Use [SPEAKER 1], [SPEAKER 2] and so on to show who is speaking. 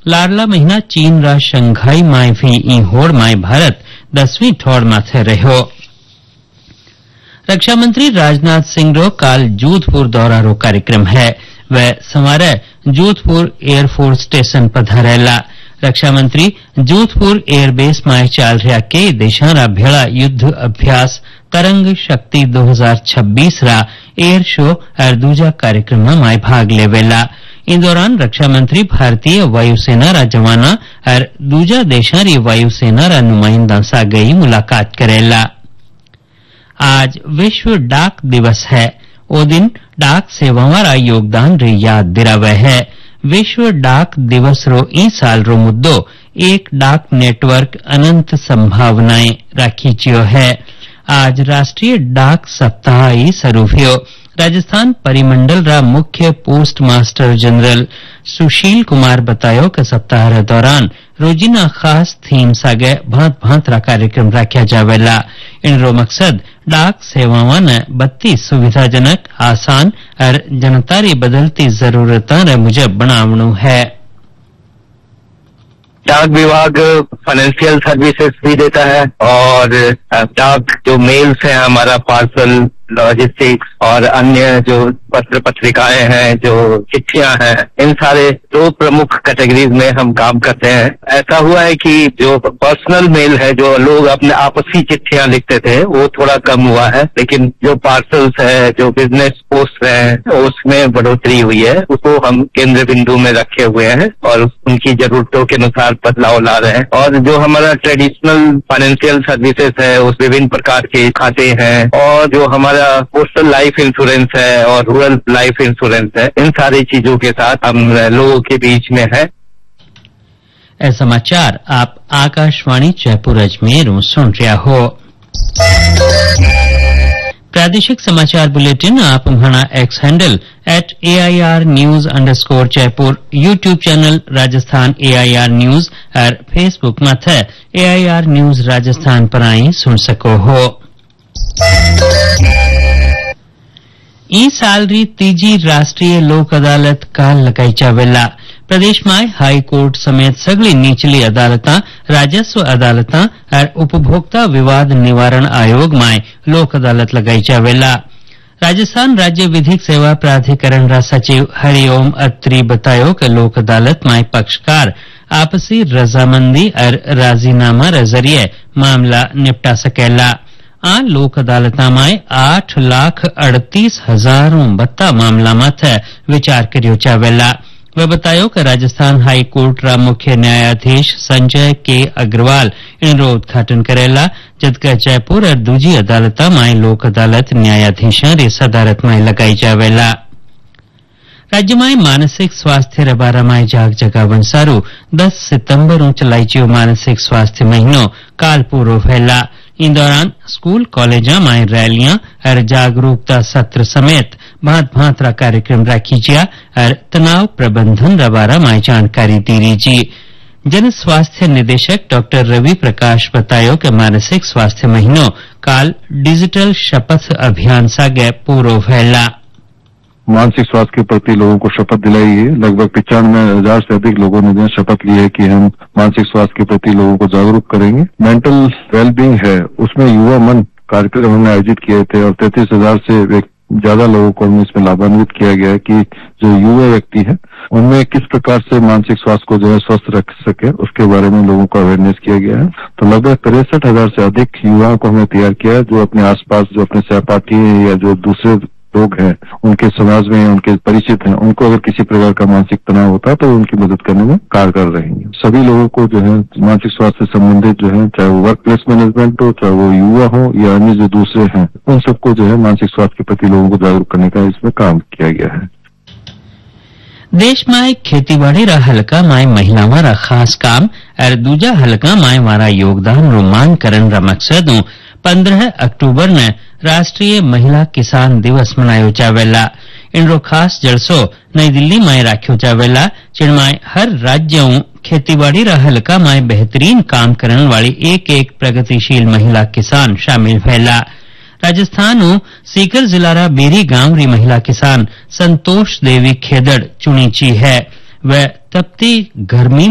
[SPEAKER 1] लाडला महीना चीन रा शंघाई माय भी ई होड़ माय भारत 10वीं ठोड़ माथे रह्यो। रक्षा मंत्री राजनाथ सिंह रो काल जोधपुर दौरा रो कार्यक्रम है। वह सवारे जोधपुर एयरफोर्स स्टेशन पधारेला। रक्षा मंत्री जोधपुर एयरबेस में चाल रहा कई देशों रा भेड़ा युद्ध अभ्यास तरंग शक्ति 2026 रा एयर शो और दूजा कार्यक्रम में भाग लेवेला। इन दौरान रक्षा मंत्री भारतीय वायुसेना रा जवाना और दूजा देशों री वायुसेना रा नुमाइंदा सा गई मुलाकात करेला। आज विश्व डाक दिवस है। ओ दिन डाक सेवाओं रा योगदान री याद दिलावे है। विश्व डाक दिवस रो ई साल रो मुद्दो एक डाक नेटवर्क अनंत संभावनाएं राखी चियो है। आज राष्ट्रीय डाक सप्ताह ही शुरू हुयो। राजस्थान परिमंडल रा मुख्य post master general Sushil Kumar बतायो कि सप्ताह रे दौरान रोजीना खास थीम सागे भांत भांत रा कार्यक्रम राख्या जावेला। इन रो मकसद डाक सेवाओं ने बत्ती सुविधाजनक आसान और जनता री बदलती जरूरतां रे मुजब बनावणु है।
[SPEAKER 2] डाक विभाग फाइनेंशियल सर्विसेज भी देता है और डाक जो मेल्स है हमारा पार्सल लॉजिस्टिक्स और अन्य जो पत्र पत्रिकाएं हैं जो चिट्ठियां हैं इन सारे दो प्रमुख कैटेगरीज में हम काम करते हैं। ऐसा हुआ है कि जो पर्सनल मेल है जो लोग अपने आपसी चिट्ठियां लिखते थे वो थोड़ा कम हुआ है, लेकिन जो पार्सल्स है जो बिजनेस पोस्ट है उसमें बढ़ोतरी हुई है। उसको हम केंद्र बिंदु में रखे हुए हैं और उनकी जरूरतों के अनुसार बदलाव ला रहे हैं। और जो हमारा ट्रेडिशनल फाइनेंशियल सर्विसेज है उस विभिन्न प्रकार के खाते हैं और जो हमारा पोस्टल लाइफ इंश्योरेंस है और रूरल लाइफ इंश्योरेंस है, इन सारी चीजों के साथ हम लोगों के बीच में है।
[SPEAKER 1] ऐ समाचार आप आकाशवाणी जयपुर अजमेर सुन रहा हो। प्रादेशिक समाचार बुलेटिन आप हमारा x handle @AIR_News_Jaipur YouTube channel Rajasthan AIR news और फेसबुक माथे AIR न्यूज राजस्थान पर आई सुन सको हो। ई साल री तीजी राष्ट्रीय लोक अदालत काल लगाई जावेला। प्रदेश में हाई कोर्ट समेत सगली निचली अदालतां, राजस्व अदालतां और उपभोक्ता विवाद निवारण आयोग में लोक अदालत लगाई जावेला। राजस्थान राज्य विधिक सेवा प्राधिकरण रा सचिव हरिओम अत्री बतायो कि लोक अदालत में पक्षकार आपसी रजामंदी और राजीनामा रे जरिए मामला निपटा सकेला। आ लोक अदालता में 8,38,000 बत्ता मामला माथे विचार करियो जावेला। वह बतायो कि राजस्थान हाई कोर्ट रा मुख्य न्यायाधीश संजय के अग्रवाल इनरो उद्घाटन करेला, जबकि जयपुर और दूजी अदालता में लोक अदालत न्यायाधीशों री सदारत में लगाई जावेला। राज्य में मानसिक स्वास्थ्य रे बारे में जाग जगावन सारू 10 सितंबर चलाई जियो मानसिक स्वास्थ्य महीनो काल पूरो फैला। इन दौरान स्कूल कॉलेजा में रैलियां और जागरूकता सत्र समेत भांत भांत रा कार्यक्रम राखी जिया और तनाव प्रबंधन रा बारे में जानकारी दी जी। जन स्वास्थ्य निदेशक डॉक्टर रवि प्रकाश बतायो कि मानसिक स्वास्थ्य महीनो काल डिजिटल शपथ अभियान सागे पूरो फैला।
[SPEAKER 3] मानसिक स्वास्थ्य के प्रति लोगों को शपथ दिलाई है। लगभग 95,000 से अधिक लोगों ने शपथ ली है कि हम मानसिक स्वास्थ्य के प्रति लोगों को जागरूक करेंगे। मेंटल वेलबींग है उसमें युवा मन कार्यक्रम हमने आयोजित किए थे और 33,000 से ज्यादा लोगों को इसमें लाभान्वित किया गया है कि जो युवा व्यक्ति है उनमें किस प्रकार से मानसिक स्वास्थ्य को जो है स्वस्थ रख सके उसके बारे में लोगों को अवेयरनेस किया गया है। तो लगभग 63,000 से अधिक युवाओं को हमने तैयार किया है जो अपने आसपास जो अपने सहपाठी हैं या जो दूसरे लोग हैं उनके समाज में उनके परिचित हैं उनको अगर किसी प्रकार का मानसिक तनाव होता है तो उनकी मदद करने में कारगर रहेंगे। सभी लोगों को जो है मानसिक स्वास्थ्य से संबंधित जो है चाहे वो वर्क प्लेस मैनेजमेंट हो चाहे वो युवा हो या अन्य जो दूसरे हैं उन सबको जो है मानसिक स्वास्थ्य के प्रति लोगों को जागरूक करने का इसमें काम किया गया है।
[SPEAKER 1] देश में खेतीबाड़ी रा हलका में महिलाओं रा खास काम और दूजा हलका में वारा योगदान रो मान करन रा मकसद 15 अक्टूबर ने राष्ट्रीय महिला किसान दिवस मनायो जावेला। इनरो खास जलसो नई दिल्ली में राख्यो जावेला जिनमें हर राज्यों खेतीबाड़ी रा हलका में बेहतरीन काम करने वाली एक प्रगतिशील महिला किसान शामिल भेला। राजस्थान सीकर जिला रा बेरी गांव री महिला किसान संतोष देवी खेदड़ चुनी ची है। वह तपती गर्मी